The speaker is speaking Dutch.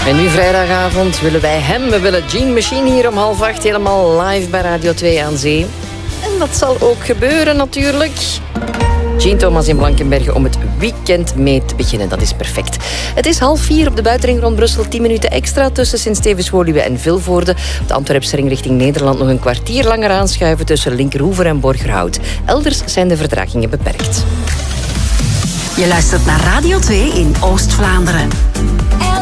En nu vrijdagavond willen wij hem. We willen Gene Machine hier om 7:30 helemaal live bij Radio 2 aan Zee. En dat zal ook gebeuren natuurlijk. Gene Thomas in Blankenberge om het weekend mee te beginnen. Dat is perfect. Het is 3:30 op de buitenring rond Brussel. 10 minuten extra tussen Sint-Stevens-Woluwe en Vilvoorde. Op de Antwerpse ring richting Nederland nog een kwartier langer aanschuiven tussen Linkerhoever en Borgerhout. Elders zijn de vertragingen beperkt. Je luistert naar Radio 2 in Oost-Vlaanderen.